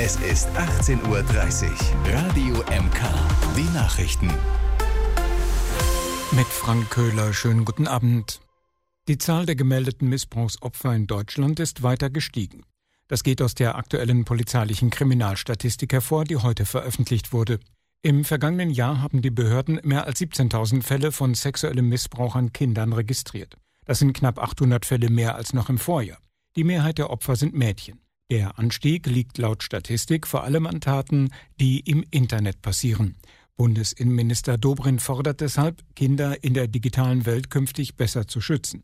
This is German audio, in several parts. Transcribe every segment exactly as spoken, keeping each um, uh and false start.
Es ist achtzehn Uhr dreißig. Radio M K. Die Nachrichten. Mit Frank Köhler, schönen guten Abend. Die Zahl der gemeldeten Missbrauchsopfer in Deutschland ist weiter gestiegen. Das geht aus der aktuellen polizeilichen Kriminalstatistik hervor, die heute veröffentlicht wurde. Im vergangenen Jahr haben die Behörden mehr als siebzehntausend Fälle von sexuellem Missbrauch an Kindern registriert. Das sind knapp achthundert Fälle mehr als noch im Vorjahr. Die Mehrheit der Opfer sind Mädchen. Der Anstieg liegt laut Statistik vor allem an Taten, die im Internet passieren. Bundesinnenminister Dobrindt fordert deshalb, Kinder in der digitalen Welt künftig besser zu schützen.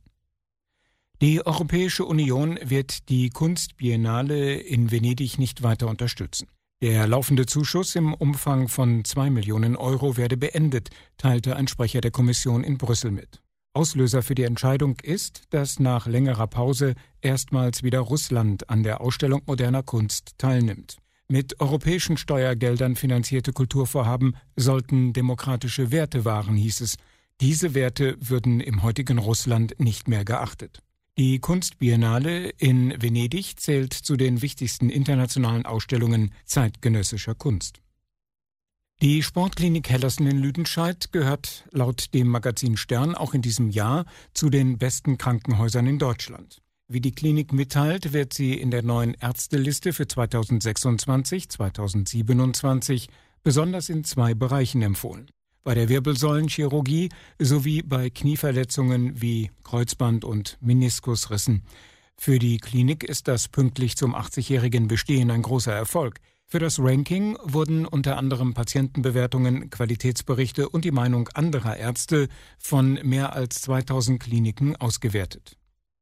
Die Europäische Union wird die Kunstbiennale in Venedig nicht weiter unterstützen. Der laufende Zuschuss im Umfang von zwei Millionen Euro werde beendet, teilte ein Sprecher der Kommission in Brüssel mit. Auslöser für die Entscheidung ist, dass nach längerer Pause erstmals wieder Russland an der Ausstellung moderner Kunst teilnimmt. Mit europäischen Steuergeldern finanzierte Kulturvorhaben sollten demokratische Werte wahren, hieß es. Diese Werte würden im heutigen Russland nicht mehr geachtet. Die Kunstbiennale in Venedig zählt zu den wichtigsten internationalen Ausstellungen zeitgenössischer Kunst. Die Sportklinik Hellersen in Lüdenscheid gehört laut dem Magazin Stern auch in diesem Jahr zu den besten Krankenhäusern in Deutschland. Wie die Klinik mitteilt, wird sie in der neuen Ärzteliste für zweitausendsechsundzwanzig zweitausendsiebenundzwanzig besonders in zwei Bereichen empfohlen. Bei der Wirbelsäulenchirurgie sowie bei Knieverletzungen wie Kreuzband- und Meniskusrissen. Für die Klinik ist das pünktlich zum achtzigjährigen Bestehen ein großer Erfolg. Für das Ranking wurden unter anderem Patientenbewertungen, Qualitätsberichte und die Meinung anderer Ärzte von mehr als zweitausend Kliniken ausgewertet.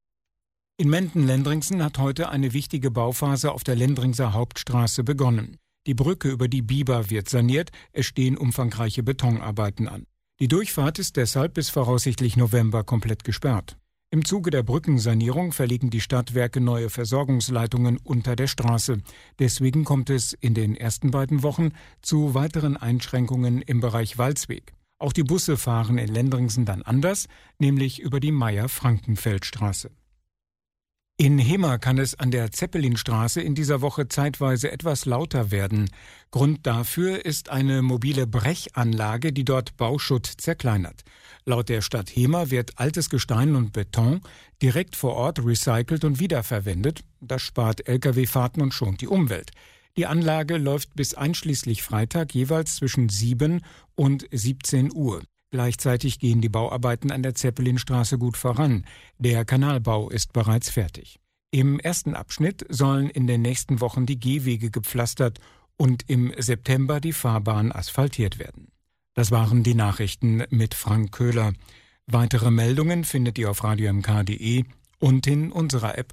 In Menden-Lendringsen hat heute eine wichtige Bauphase auf der Lendringser Hauptstraße begonnen. Die Brücke über die Biber wird saniert, es stehen umfangreiche Betonarbeiten an. Die Durchfahrt ist deshalb bis voraussichtlich November komplett gesperrt. Im Zuge der Brückensanierung verlegen die Stadtwerke neue Versorgungsleitungen unter der Straße. Deswegen kommt es in den ersten beiden Wochen zu weiteren Einschränkungen im Bereich Walsweg. Auch die Busse fahren in Lendringsen dann anders, nämlich über die Meier-Frankenfeld-Straße. In Hemer kann es an der Zeppelinstraße in dieser Woche zeitweise etwas lauter werden. Grund dafür ist eine mobile Brechanlage, die dort Bauschutt zerkleinert. Laut der Stadt Hemer wird altes Gestein und Beton direkt vor Ort recycelt und wiederverwendet. Das spart L K W-Fahrten und schont die Umwelt. Die Anlage läuft bis einschließlich Freitag jeweils zwischen sieben und siebzehn Uhr. Gleichzeitig gehen die Bauarbeiten an der Zeppelinstraße gut voran. Der Kanalbau ist bereits fertig. Im ersten Abschnitt sollen in den nächsten Wochen die Gehwege gepflastert und im September die Fahrbahn asphaltiert werden. Das waren die Nachrichten mit Frank Köhler. Weitere Meldungen findet ihr auf radio m k punkt d e und in unserer App.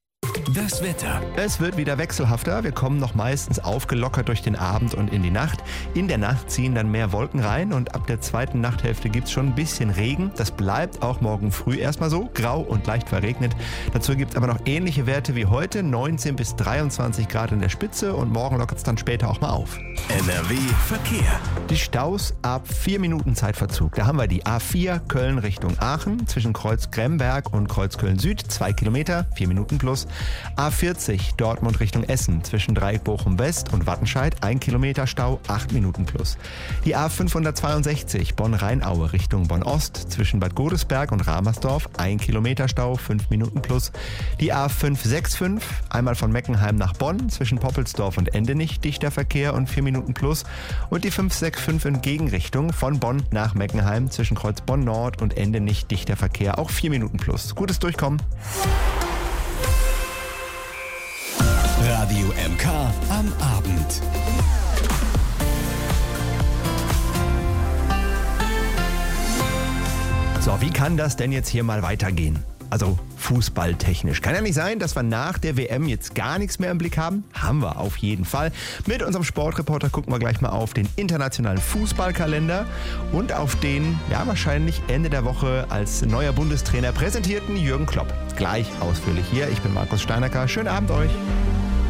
Das Wetter. Es wird wieder wechselhafter. Wir kommen noch meistens aufgelockert durch den Abend und in die Nacht. In der Nacht ziehen dann mehr Wolken rein und ab der zweiten Nachthälfte gibt es schon ein bisschen Regen. Das bleibt auch morgen früh erstmal so, grau und leicht verregnet. Dazu gibt es aber noch ähnliche Werte wie heute, neunzehn bis dreiundzwanzig Grad in der Spitze und morgen lockert es dann später auch mal auf. N R W Verkehr. Die Staus ab vier Minuten Zeitverzug. Da haben wir die A vier Köln Richtung Aachen zwischen Kreuz Gremberg und Kreuz Köln Süd, zwei Kilometer, vier Minuten plus. A vierzig Dortmund Richtung Essen zwischen Dreieck Bochum West und Wattenscheid, ein Kilometer Stau, acht Minuten plus. Die A fünfhundertzweiundsechzig Bonn-Rheinaue Richtung Bonn Ost zwischen Bad Godesberg und Ramersdorf, ein Kilometer Stau, fünf Minuten plus. Die A fünfhunderfünfundsechzig einmal von Meckenheim nach Bonn zwischen Poppelsdorf und Endenich, dichter Verkehr und vier Minuten plus. Und die fünfhunderfünfundsechzig in Gegenrichtung von Bonn nach Meckenheim zwischen Kreuz Bonn Nord und Endenich, dichter Verkehr, auch vier Minuten plus. Gutes Durchkommen. Radio M K am Abend. So, wie kann das denn jetzt hier mal weitergehen? Also fußballtechnisch. Kann ja nicht sein, dass wir nach der W M jetzt gar nichts mehr im Blick haben. Haben wir auf jeden Fall. Mit unserem Sportreporter gucken wir gleich mal auf den internationalen Fußballkalender und auf den, ja wahrscheinlich Ende der Woche als neuer Bundestrainer präsentierten Jürgen Klopp. Gleich ausführlich hier. Ich bin Markus Steinacker. Schönen Abend euch.